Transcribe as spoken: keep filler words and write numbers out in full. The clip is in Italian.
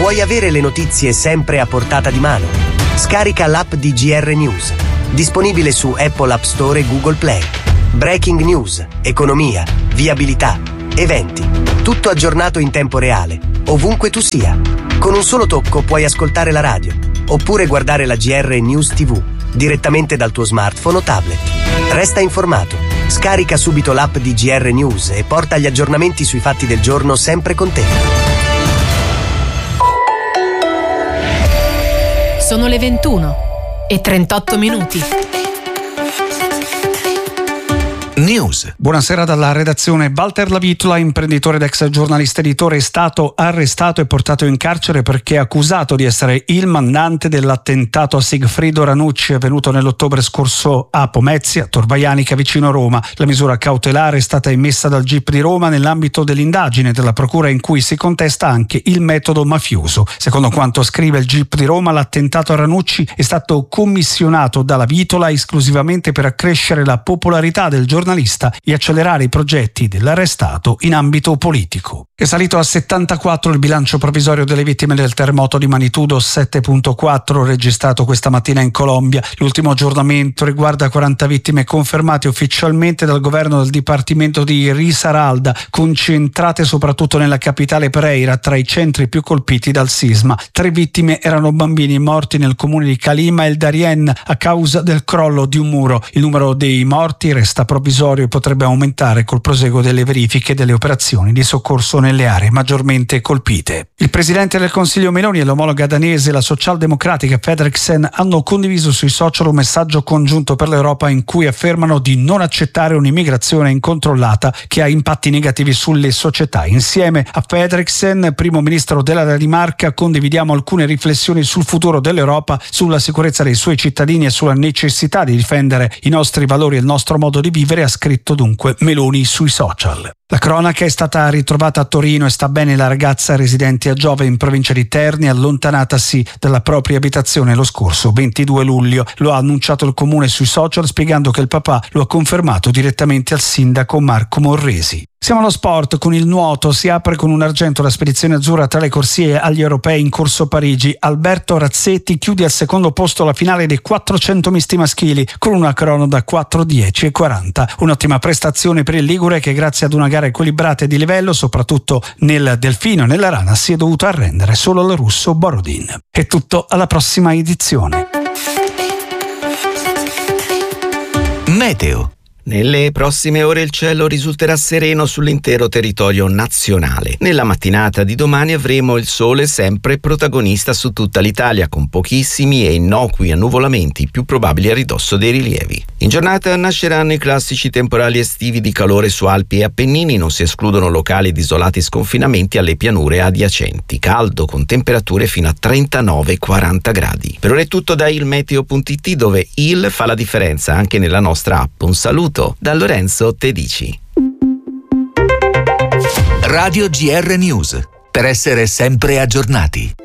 Vuoi avere le notizie sempre a portata di mano? Scarica l'app di G R News, disponibile su Apple App Store e Google Play. Breaking news, economia, viabilità, eventi, tutto aggiornato in tempo reale, ovunque tu sia. Con un solo tocco puoi ascoltare la radio, oppure guardare la G R News tivù, direttamente dal tuo smartphone o tablet. Resta informato. Scarica subito l'app di G R News e porta gli aggiornamenti sui fatti del giorno sempre con te. Sono le ventuno e trentotto minuti. News. Buonasera dalla redazione. Walter Lavitola, imprenditore ed ex giornalista editore, è stato arrestato e portato in carcere perché è accusato di essere il mandante dell'attentato a Sigfrido Ranucci avvenuto nell'ottobre scorso a Pomezia, Torvaianica, vicino Roma. La misura cautelare è stata emessa dal G I P di Roma nell'ambito dell'indagine della procura in cui si contesta anche il metodo mafioso. Secondo quanto scrive il G I P di Roma, l'attentato a Ranucci è stato commissionato da Lavitola esclusivamente per accrescere la popolarità del giornalista e accelerare i progetti dell'arrestato in ambito politico. È salito a settantaquattro il bilancio provvisorio delle vittime del terremoto di magnitudo sette virgola quattro registrato questa mattina in Colombia. L'ultimo aggiornamento riguarda quaranta vittime confermate ufficialmente dal governo del dipartimento di Risaralda, concentrate soprattutto nella capitale Pereira, tra i centri più colpiti dal sisma. Tre vittime erano bambini morti nel comune di Calima e il Darien a causa del crollo di un muro. Il numero dei morti resta provvisorio e potrebbe aumentare col proseguo delle verifiche delle operazioni di soccorso nelle aree maggiormente colpite. Il presidente del Consiglio Meloni e l'omologa danese, la socialdemocratica Fredriksen, hanno condiviso sui social un messaggio congiunto per l'Europa in cui affermano di non accettare un'immigrazione incontrollata che ha impatti negativi sulle società. Insieme a Fredriksen, primo ministro della Danimarca, condividiamo alcune riflessioni sul futuro dell'Europa, sulla sicurezza dei suoi cittadini e sulla necessità di difendere i nostri valori e il nostro modo di vivere, ha scritto dunque Meloni sui social. La cronaca è stata ritrovata a Torino e sta bene la ragazza residente a Giove in provincia di Terni, allontanatasi dalla propria abitazione lo scorso ventidue luglio. Lo ha annunciato il comune sui social, spiegando che il papà lo ha confermato direttamente al sindaco Marco Morresi. Siamo allo sport con il nuoto. Si apre con un argento la spedizione azzurra tra le corsie agli europei in corso Parigi. Alberto Razzetti chiude al secondo posto la finale dei quattrocento misti maschili con una crono da quattro dieci e quaranta. Un'ottima prestazione per il ligure che, grazie ad una gara equilibrata e di livello, soprattutto nel delfino e nella rana, si è dovuto arrendere solo al russo Borodin. È tutto, alla prossima edizione. Meteo. Nelle prossime ore il cielo risulterà sereno sull'intero territorio nazionale. Nella mattinata di domani avremo il sole sempre protagonista su tutta l'Italia, con pochissimi e innocui annuvolamenti più probabili a ridosso dei rilievi. In giornata nasceranno i classici temporali estivi di calore su Alpi e Appennini, non si escludono locali ed isolati sconfinamenti alle pianure adiacenti. Caldo con temperature fino a trentanove quaranta gradi. Per ora è tutto da ilmeteo punto it, dove il fa la differenza anche nella nostra app. Un saluto da Lorenzo Tedici. Radio G R News, per essere sempre aggiornati.